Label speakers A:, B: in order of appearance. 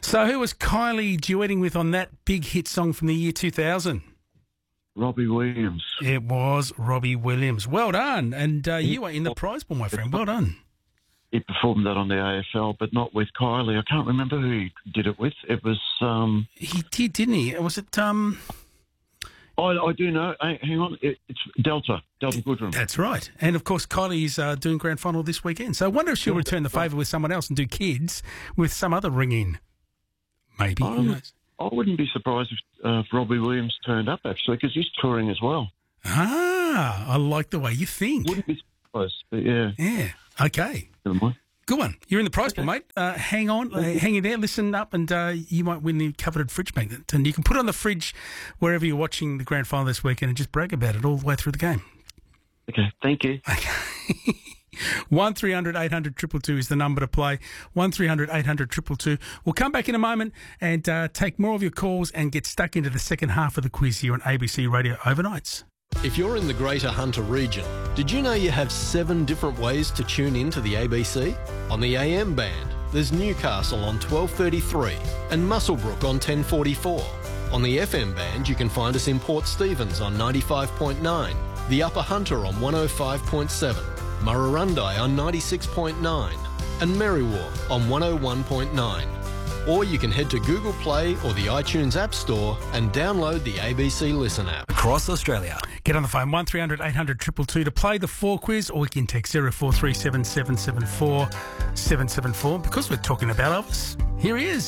A: So who was Kylie duetting with on that big hit song from the year 2000?
B: Robbie Williams.
A: It was Robbie Williams. Well done. And you are in the prize pool, my friend. Well done.
B: He performed that on the AFL, but not with Kylie. I can't remember who he did it with. It was...
A: He did, didn't he? Was it...
B: I do know. Hang on. It's Delta Goodrem.
A: That's right. And, of course, Kylie's doing grand final this weekend. So I wonder if she'll return the favour with someone else and do kids with some other ring-in. Maybe. Who knows?
B: I wouldn't be surprised if Robbie Williams turned up, actually, because he's touring as well.
A: Ah, I like the way you think.
B: Wouldn't be surprised, but yeah.
A: Yeah, okay.
B: Never mind.
A: Good one. You're in the prize pool, mate. Hang on, hang in there, listen up, and you might win the coveted fridge magnet. And you can put it on the fridge wherever you're watching the grand final this weekend and just brag about it all the way through the game.
B: Okay, thank you.
A: Okay. 1300 800 222 is the number to play. 1300 800 222. We'll come back in a moment and take more of your calls and get stuck into the second half of the quiz here on ABC Radio Overnights.
C: If you're in the Greater Hunter region, did you know you have 7 different ways to tune in to the ABC? On the AM band, there's Newcastle on 1233 and Muswellbrook on 1044. On the FM band, you can find us in Port Stephens on 95.9, the Upper Hunter on 105.7, Murrurundi on 96.9 and Merriwa on 101.9. Or you can head to Google Play or the iTunes App Store and download the ABC Listen app.
D: Across Australia.
A: Get on the phone, 1300 800 222 to play the 4 quiz, or you can text 0437 774 774. Because we're talking about Elvis, here he is.